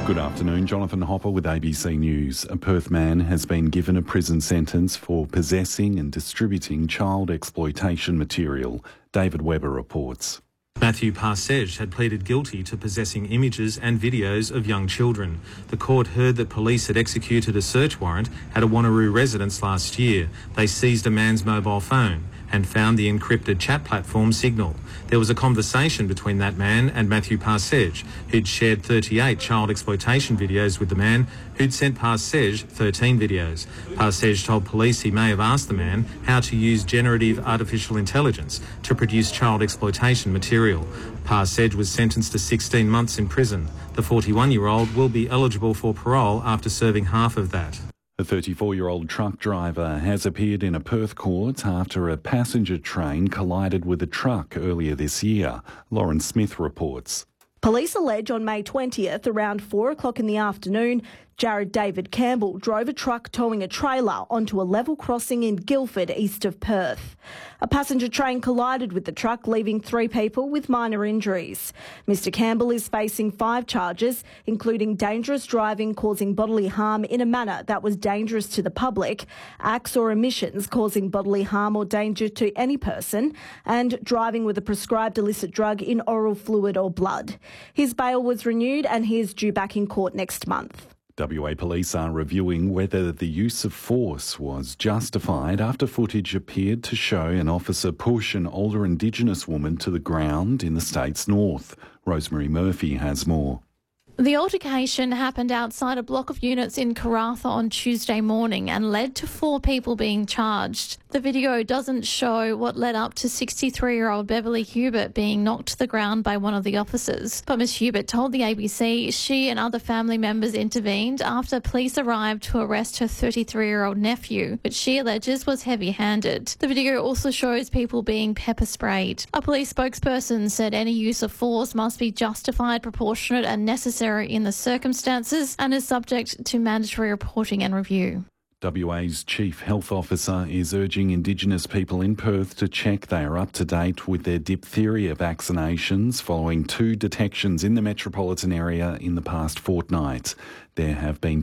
Good afternoon, Jonathan Hopper with ABC News. A Perth man has been given a prison sentence for possessing and distributing child exploitation material. David Webber reports. Matthew Parsege had pleaded guilty to possessing images and videos of young children. The court heard that police had executed a search warrant at a Wanneroo residence last year. They seized a man's mobile phone and found the encrypted chat platform Signal. There was a conversation between that man and Matthew Parsege, who'd shared 38 child exploitation videos with the man who'd sent Parsege 13 videos. Parsege told police he may have asked the man how to use generative artificial intelligence to produce child exploitation material. Parsege was sentenced to 16 months in prison. The 41-year-old will be eligible for parole after serving half of that. A 34-year-old truck driver has appeared in a Perth court after a passenger train collided with a truck earlier this year. Lauren Smith reports. Police allege on May 20th, around 4 o'clock in the afternoon, Jared David Campbell drove a truck towing a trailer onto a level crossing in Guildford, east of Perth. A passenger train collided with the truck, leaving 3 people with minor injuries. Mr Campbell is facing 5 charges, including dangerous driving causing bodily harm in a manner that was dangerous to the public, acts or omissions causing bodily harm or danger to any person, and driving with a prescribed illicit drug in oral fluid or blood. His bail was renewed and he is due back in court next month. WA police are reviewing whether the use of force was justified after footage appeared to show an officer push an older Indigenous woman to the ground in the state's north. Rosemary Murphy has more. The altercation happened outside a block of units in Karratha on Tuesday morning and led to 4 people being charged. The video doesn't show what led up to 63-year-old Beverly Hubert being knocked to the ground by one of the officers. But Ms Hubert told the ABC she and other family members intervened after police arrived to arrest her 33-year-old nephew, which she alleges was heavy-handed. The video also shows people being pepper sprayed. A police spokesperson said any use of force must be justified, proportionate and necessary in the circumstances and is subject to mandatory reporting and review. WA's Chief Health Officer is urging Indigenous people in Perth to check they are up to date with their diphtheria vaccinations following 2 detections in the metropolitan area in the past fortnight. There have been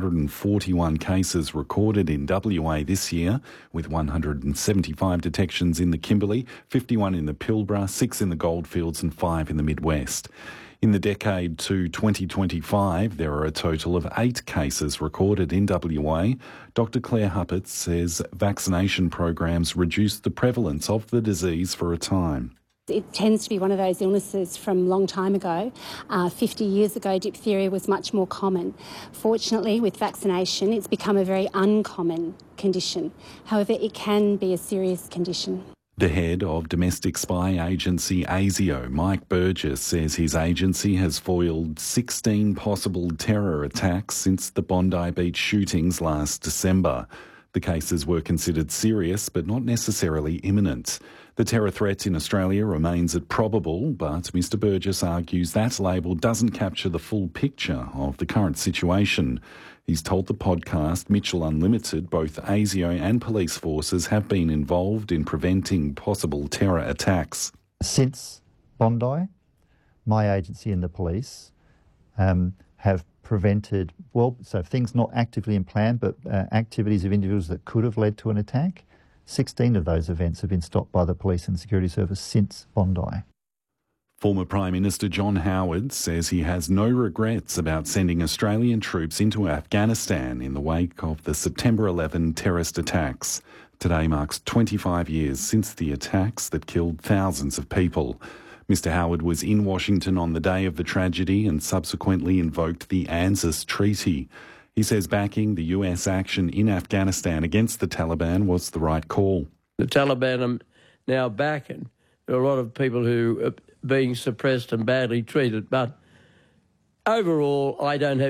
241 cases recorded in WA this year, with 175 detections in the Kimberley, 51 in the Pilbara, 6 in the Goldfields and 5 in the Midwest. In the decade to 2025, there are a total of 8 cases recorded in WA. Dr Claire Huppert says vaccination programs reduced the prevalence of the disease for a time. It tends to be one of those illnesses from a long time ago. 50 years ago, diphtheria was much more common. Fortunately, with vaccination, it's become a very uncommon condition. However, it can be a serious condition. The head of domestic spy agency ASIO, Mike Burgess, says his agency has foiled 16 possible terror attacks since the Bondi Beach shootings last December. The cases were considered serious but not necessarily imminent. The terror threat in Australia remains at probable, but Mr Burgess argues that label doesn't capture the full picture of the current situation. He's told the podcast Mitchell Unlimited both ASIO and police forces have been involved in preventing possible terror attacks. Since Bondi, my agency and the police have prevented, so things not actively in plan, but activities of individuals that could have led to an attack. 16 of those events have been stopped by the police and security service since Bondi. Former Prime Minister John Howard says he has no regrets about sending Australian troops into Afghanistan in the wake of the September 11 terrorist attacks. Today marks 25 years since the attacks that killed thousands of people. Mr Howard was in Washington on the day of the tragedy and subsequently invoked the ANZUS Treaty. He says backing the US action in Afghanistan against the Taliban was the right call. The Taliban are now back, and there are a lot of people who are being suppressed and badly treated, but overall I don't have